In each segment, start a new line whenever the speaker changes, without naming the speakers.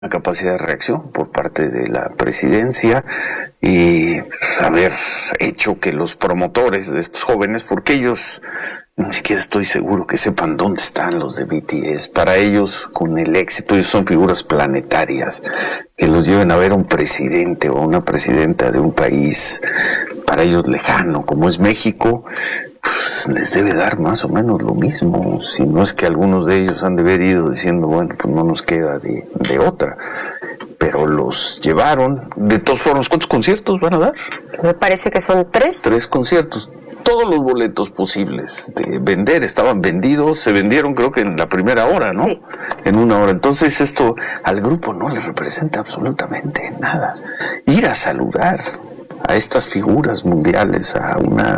Una capacidad de reacción por parte de la presidencia y haber hecho que los promotores de estos jóvenes, porque ellos ni siquiera estoy seguro que sepan dónde están los de BTS. Para ellos, con el éxito, ellos son figuras planetarias, que los lleven a ver a un presidente o una presidenta de un país para ellos lejano, como es México, pues les debe dar más o menos lo mismo, si no es que algunos de ellos han de haber ido diciendo, bueno, pues no nos queda de otra, pero los llevaron. De todas formas, ¿cuántos conciertos van a dar?
Me parece que son 3.
3 conciertos. Todos los boletos posibles de vender estaban vendidos, se vendieron creo que en la primera hora, ¿no?
Sí.
En 1 hora. Entonces esto al grupo no le representa absolutamente nada. Ir a saludar a estas figuras mundiales, a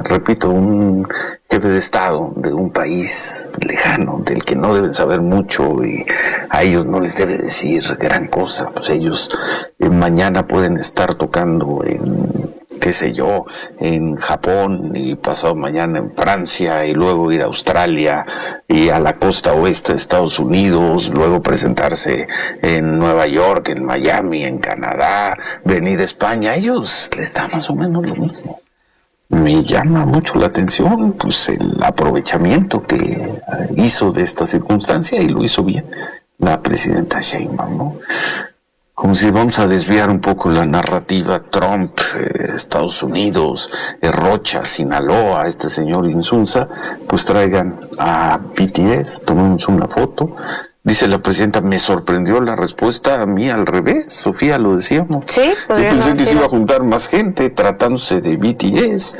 un jefe de Estado de un país lejano, del que no deben saber mucho y a ellos no les debe decir gran cosa, pues ellos mañana pueden estar tocando qué sé yo, en Japón y pasado mañana en Francia y luego ir a Australia y a la costa oeste de Estados Unidos, luego presentarse en Nueva York, en Miami, en Canadá, venir a España. A ellos les da más o menos lo mismo. Me llama mucho la atención pues el aprovechamiento que hizo de esta circunstancia y lo hizo bien la presidenta Sheinbaum, ¿no? Como si vamos a desviar un poco la narrativa Trump, Estados Unidos, Rocha, Sinaloa, este señor Insunza, pues traigan a BTS, tomemos una foto. Dice la presidenta, me sorprendió la respuesta, a mí al revés, Sofía, lo decíamos.
Sí,
yo pensé que se iba a juntar más gente tratándose de BTS.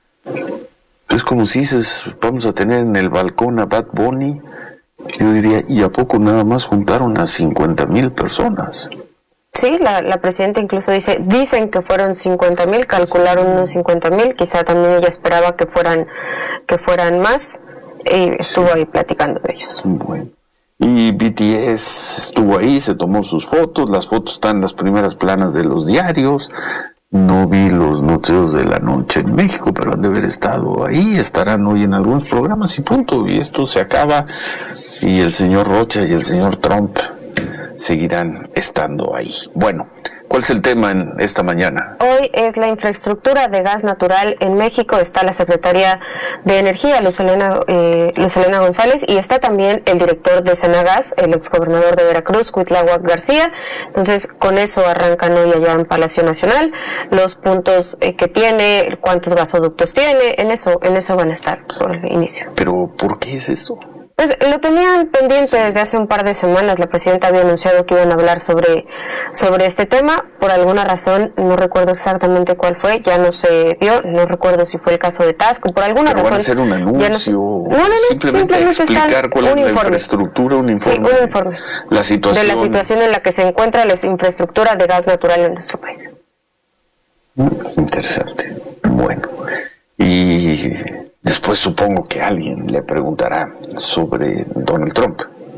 Es como si dices, vamos a tener en el balcón a Bad Bunny. Yo diría, ¿y a poco nada más juntaron a 50,000 personas?
Sí, la presidenta incluso dicen que fueron 50,000, calcularon unos 50,000, quizá también ella esperaba que fueran más, y estuvo ahí platicando de ellos.
Bueno, y BTS estuvo ahí, se tomó sus fotos, las fotos están en las primeras planas de los diarios. No vi los noticieros de la noche en México, pero han de haber estado ahí, estarán hoy en algunos programas y punto, y esto se acaba, y el señor Rocha y el señor Trump seguirán estando ahí. Bueno, ¿cuál es el tema en esta mañana?
Hoy es la infraestructura de gas natural en México. Está la secretaria de Energía, Luz Helena González, y está también el director de Senagas, el exgobernador de Veracruz, Cuitláhuac García. Entonces, con eso arrancan hoy allá en Palacio Nacional, los puntos que tiene, cuántos gasoductos tiene, en eso van a estar por el inicio.
¿Pero por qué es esto?
Pues lo tenían pendiente desde hace un par de semanas. La presidenta había anunciado que iban a hablar sobre este tema. Por alguna razón, no recuerdo exactamente cuál fue, ya no se dio, no recuerdo si fue el caso de Tasco, por alguna razón.
¿Van a hacer un anuncio?
No,
simplemente explicar cuál es la infraestructura, un informe.
Sí, un informe.
De la situación
en la que se encuentra la infraestructura de gas natural en nuestro país.
Interesante. Bueno, y después supongo que alguien le preguntará sobre Donald Trump.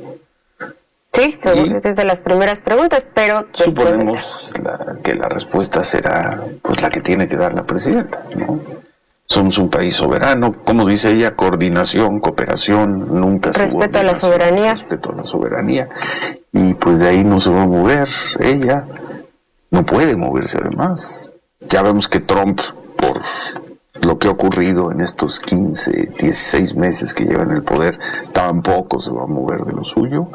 Sí, es de las primeras preguntas, pero
suponemos que la respuesta será pues la que tiene que dar la presidenta, ¿no? Somos un país soberano, como dice ella, coordinación, cooperación, nunca
respeto a la soberanía.
Respeto a la soberanía. Y pues de ahí no se va a mover ella, no puede moverse además. Ya vemos que Trump, por lo que ha ocurrido en estos 15, 16 meses que lleva en el poder, tampoco se va a mover de lo suyo.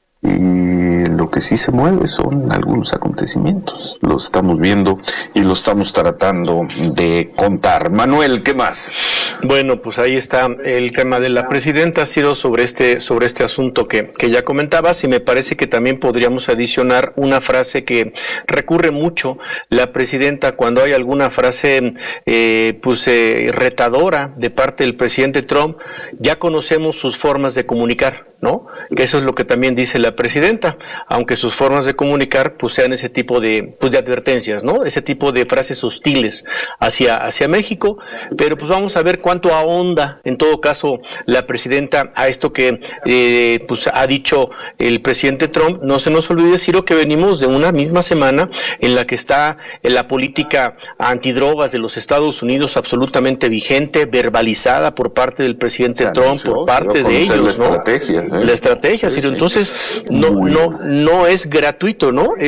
Y lo que sí se mueve son algunos acontecimientos. Los estamos viendo y lo estamos tratando de contar. Manuel, ¿qué más?
Bueno, pues ahí está el tema de la presidenta. Ha sido sobre este asunto que ya comentabas, y me parece que también podríamos adicionar una frase que recurre mucho la presidenta cuando hay alguna frase retadora de parte del presidente Trump. Ya conocemos sus formas de comunicar, ¿no? Que eso es lo que también dice la presidenta, aunque sus formas de comunicar pues sean ese tipo de advertencias, ¿no? Ese tipo de frases hostiles hacia México, pero pues vamos a ver cuánto ahonda en todo caso la presidenta a esto que ha dicho el presidente Trump. No se nos olvide, Ciro, que venimos de una misma semana en la que está la política antidrogas de los Estados Unidos absolutamente vigente, verbalizada por parte del presidente Trump, por parte de ellos, ¿no? La estrategia, Ciro. Entonces, no es gratuito, ¿no?